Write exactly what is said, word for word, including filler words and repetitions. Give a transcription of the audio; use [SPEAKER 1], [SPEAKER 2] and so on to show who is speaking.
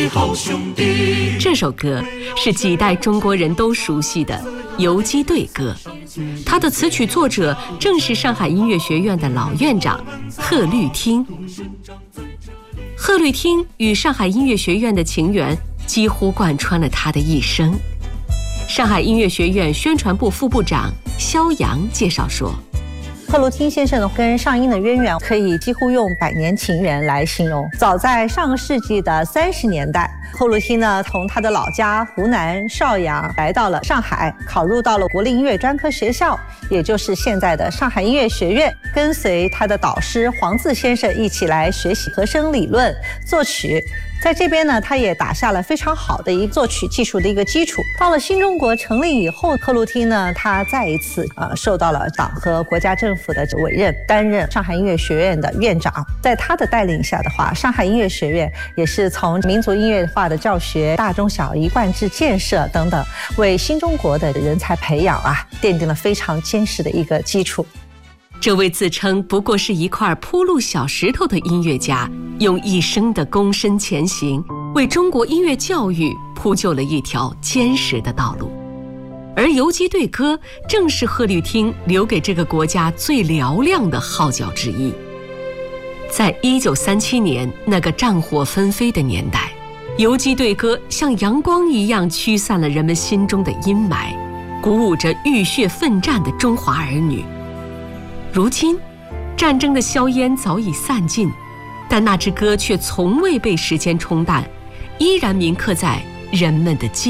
[SPEAKER 1] 是好兄弟。
[SPEAKER 2] 这首歌是几代中国人都熟悉的《游击队歌》，它的词曲作者正是上海音乐学院的老院长贺绿汀。贺绿汀与上海音乐学院的情缘几乎贯穿了他的一生。上海音乐学院宣传部副部长肖阳介绍说，
[SPEAKER 3] 贺绿汀先生呢，跟上音的渊源可以几乎用百年情缘来形容。早在上个世纪的三十年代，贺绿汀呢从他的老家湖南邵阳来到了上海，考入到了国立音乐专科学校，也就是现在的上海音乐学院，跟随他的导师黄自先生一起来学习和声理论、作曲。在这边呢，他也打下了非常好的一个作曲技术的一个基础。到了新中国成立以后，贺绿汀呢，他再一次呃受到了党和国家政府的委任，担任上海音乐学院的院长。在他的带领下的话，上海音乐学院也是从民族音乐化的教学、大中小一贯制建设等等，为新中国的人才培养啊，奠定了非常坚实的一个基础。
[SPEAKER 2] 这位自称不过是一块铺路小石头的音乐家，用一生的躬身前行，为中国音乐教育铺就了一条坚实的道路。而游击队歌正是贺绿汀留给这个国家最嘹亮的号角之一。在一九三七年那个战火纷飞的年代，游击队歌像阳光一样驱散了人们心中的阴霾，鼓舞着浴血奋战的中华儿女。如今，战争的硝烟早已散尽，但那支歌却从未被时间冲淡，依然铭刻在人们的记忆。